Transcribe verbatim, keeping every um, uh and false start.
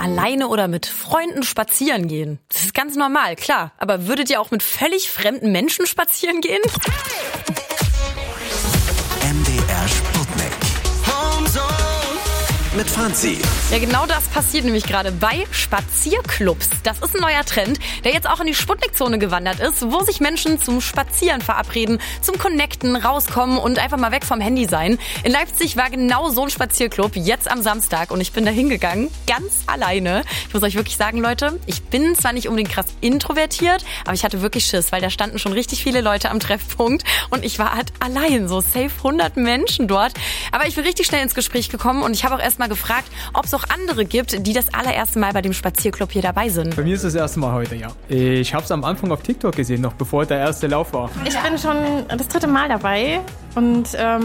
Alleine oder mit Freunden spazieren gehen. Das ist ganz normal, klar. Aber würdet ihr auch mit völlig fremden Menschen spazieren gehen? M D R Sputnik. Homezone mit Franzi. Ja, genau das passiert nämlich gerade bei Spazierclubs. Das ist ein neuer Trend, der jetzt auch in die Sputnik-Zone gewandert ist, wo sich Menschen zum Spazieren verabreden, zum Connecten, rauskommen und einfach mal weg vom Handy sein. In Leipzig war genau so ein Spazierclub jetzt am Samstag und ich bin da hingegangen, ganz alleine. Ich muss euch wirklich sagen, Leute, ich bin zwar nicht unbedingt krass introvertiert, aber ich hatte wirklich Schiss, weil da standen schon richtig viele Leute am Treffpunkt und ich war halt allein, so safe hundert Menschen dort. Aber ich bin richtig schnell ins Gespräch gekommen und ich habe auch erstmal gefragt, ob es auch andere gibt, die das allererste Mal bei dem Spazierclub hier dabei sind. Bei mir ist das erste Mal heute, ja. Ich habe es am Anfang auf TikTok gesehen, noch bevor der erste Lauf war. Ich bin schon das dritte Mal dabei und ähm,